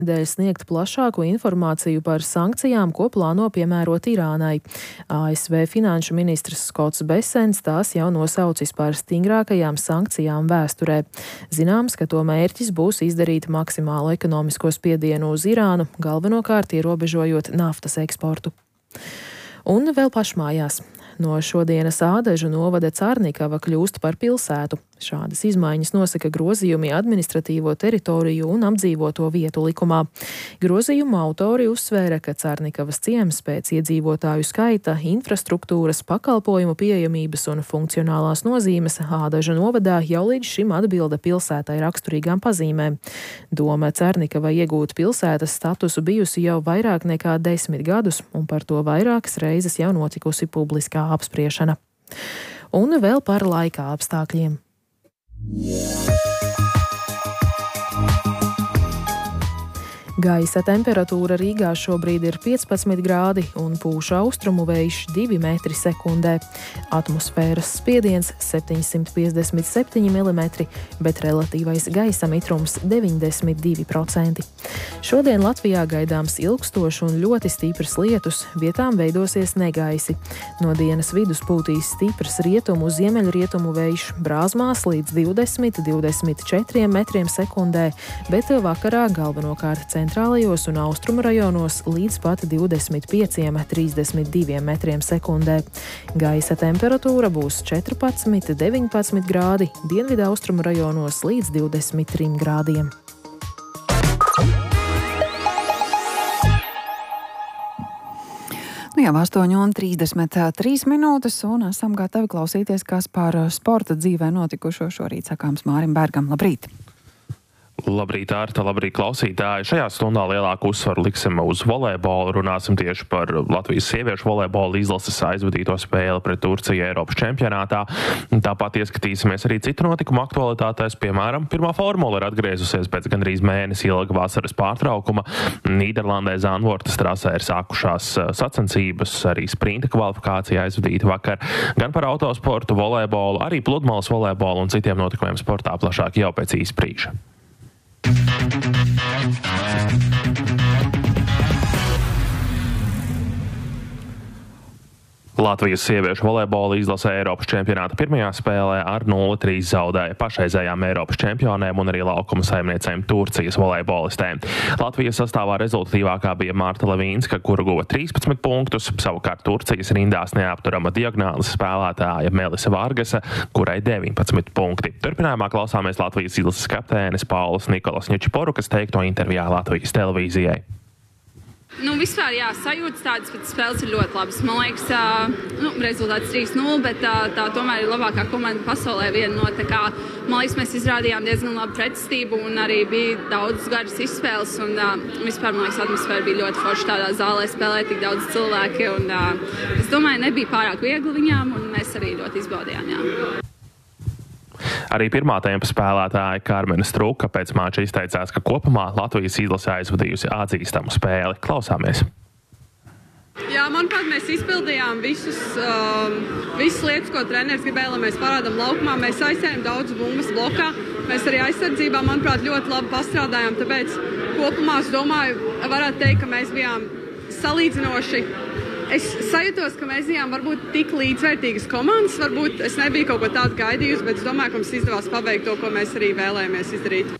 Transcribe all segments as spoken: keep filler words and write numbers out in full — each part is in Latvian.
dēļ sniegt plašāku informāciju par sankcijām, ko plāno piemērot Irānai. A S V finanšu ministrs Skots Besens tās jau nosaucis par stingrākajām sankcijām vēsturē. Zināms, ka to mērķis būs izdarīt maksimālu ekonomisko spiedienu uz Irānu, galvenokārt ierobežojot naftas eksportu. Un vēl pašmājās. No šodienas Ādažu novada Carnikava kļūst par pilsētu. Šādas izmaiņas nosaka grozījumi administratīvo teritoriju un apdzīvoto vietu likumā. Grozījuma autori uzsvēra, ka Carnikavas ciems pēc iedzīvotāju skaita, infrastruktūras, pakalpojumu pieejamības un funkcionālās nozīmes Ādažu novadā jau līdz šim atbilda pilsētai raksturīgām pazīmēm. Doma Carnikavai iegūt pilsētas statusu bijusi jau vairāk nekā desmit gadus, un par to vairākas reizes jau notikusi publiskā apspriešana. Un vēl par laika apstākļiem. Gaisa temperatūra Rīgā šobrīd ir piecpadsmit grādi un pūš austrumu vējš divi metri sekundē. Atmosfēras spiediens septiņsimt piecdesmit septiņi milimetri, bet relatīvais gaisa mitrums deviņdesmit divi procenti. Šodien Latvijā gaidāms ilgstošs un ļoti stiprs lietus, vietām veidosies negaisi. No dienas vidus pūtīs stiprs rietumu ziemeļrietumu vējš, brāzmās līdz divdesmit līdz divdesmit četriem metriem sekundē, bet vakarā galvenokārt centrālajos centrālajos un austrumu rajonos līdz pat divdesmit pieciem līdz trīsdesmit diviem metriem sekundē. Gaisa temperatūra būs četrpadsmit līdz deviņpadsmit grādi, dienvidu austrumu rajonos līdz divdesmit trim grādiem. Nu jau astoņi un trīsdesmit trīs minūtes un esam gatavi klausīties, kas par sporta dzīvē notikušo šorīt sakāms Mārim Bergam. Labrīt! Labrīt, Ārta, labrīt, klausītāji. Šajā stundā lielāku uzsvaru liksim uz volejbolu. Runāsim tieši par Latvijas sieviešu volejbola izlases aizvadīto spēli pret Turciju Eiropas čempionātā. Tāpat ieskatīsimies arī citu notikumu aktualitātēs. Piemēram, pirmā formula ir atgriezusies pēc gandrīz mēnesi ilga vasaras pārtraukuma. Nīderlandē Zandvortas trasē ir sākušās sacensības, arī sprinta kvalifikācija aizvadīta vakar. Gan par autosportu, volejbolu, arī pludmales volejbolu un citiem notikumiem sportā plašāk jau pēc īsa brīža. Latvijas sieviešu volejbola izlase Eiropas čempionāta pirmajā spēlē ar nulle trīs zaudēja pašreizējām Eiropas čempionēm un arī laukuma saimniecēm Turcijas volejbolistēm. Latvijas sastāvā rezultatīvākā bija Marta Levīnska, kura guva trīspadsmit punktus, savukārt Turcijas rindās neapturama diagonālas spēlētāja Melisa Vargasa, kurai deviņpadsmit punkti. Turpinājumā klausāmies Latvijas izlases kapteines Paulas Nikolas Ņečiporukas teikto intervijā Latvijas televīzijai. Nu, vispār, jā, sajūtas tādas pēc spēles ir ļoti labas. Man liekas, uh, nu, rezultāts trīs nulle, bet uh, tā tomēr ir labākā komanda pasaulē viena no. Tā kā, man liekas, mēs izrādījām diezgan labu pretestību un arī bija daudz garas izspēles. Un uh, vispār, man liekas, atmosfēra bija ļoti forša tādā zālē, spēlē tik daudz cilvēki. Un, uh, es domāju, nebija pārāk viegli viņām un mēs arī ļoti izbaudījām, jā. Arī pirmā tempa spēlētāja Karmena Struka pēc mača izteicās, ka kopumā Latvijas izlase aizvadījusi atzīstamu spēli. Klausāmies! Jā, manuprāt, mēs izpildījām visus, um, visas lietas, ko treneris gribēja, lai mēs parādām laukumā. Mēs aizsējām daudz bumbas blokā. Mēs arī aizsardzībā, manuprāt, ļoti labi pastrādājām. Tāpēc kopumā, es domāju, varētu teikt, ka mēs bijām salīdzinoši. Es sajūtos, ka mēs bijām varbūt tik līdzvērtīgas komandas. Varbūt es nebiju kaut ko tādu gaidījusi, bet es domāju, ka mums izdevās paveikt to, ko mēs arī vēlējāmies izdarīt.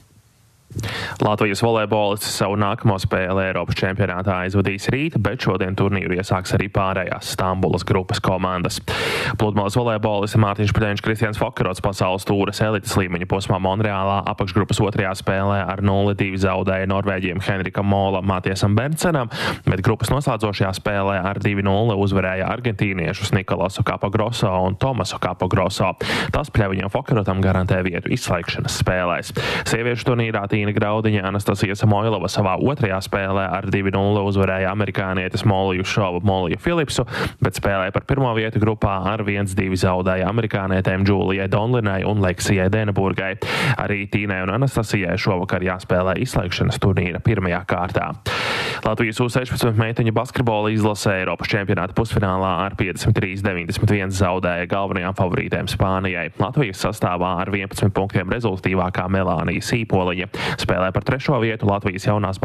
Latvijas volejbolists savu nākamo spēli Eiropas čempionātā aizvadīs rīt, bet šodien turnīru iesāks arī pārējās Stambulas grupas komandas. Pludmales volejbolists Mārtiņš Pļeņš Kristians Fokerots pasaules tūres elites līmeņa posmā Monreālā apakšgrupas otrajā spēlē ar nulle divi zaudēja Norvēģiem Henrikam Molam, Matiesam Bernsenam, bet grupas noslēdzošajā spēlē ar divi nulle uzvarēja argentīniešus Nikolasu Capogroso un Tomasu Capogroso. Tas Pļeviņam Fokerotam garantē vietu izslēgšanas spēlēs. Sieviešu turnīrā Tīna Graudiņa Anastasija Samoilova savā otrajā spēlē ar divi nulle uzvarēja amerikānietes Moliju Šovu Moliju Filipsu, bet spēlēja par pirmo vietu grupā ar viens divi zaudēja amerikānietēm Džūlijai Donlinai un Leksijai Deneburgai. Arī Tīnai un Anastasijai šovakar jāspēlē izslēgšanas turnīra pirmajā kārtā. Latvijas U sešpadsmit meiteņu basketbola izlase Eiropas čempionāta pusfinālā ar piecdesmit trīs deviņdesmit viens zaudēja galvenajām favorītēm Spānijai. Latvijas sastāvā ar vienpadsmit punktiem rezultatīvākā Melānija Sīpoliņa spēlē par trešo vietu Latvijas jaunās